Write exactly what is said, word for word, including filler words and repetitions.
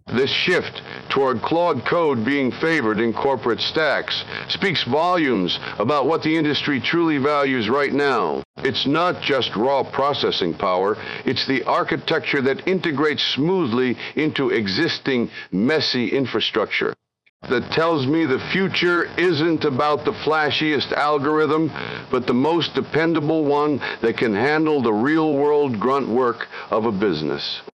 This shift toward Claude Code being favored in corporate stacks speaks volumes about what the industry truly values right now. It's not just raw processing power, it's the architecture that integrates smoothly into existing messy infrastructure. That tells me the future isn't about the flashiest algorithm, but the most dependable one that can handle the real-world grunt work of a business.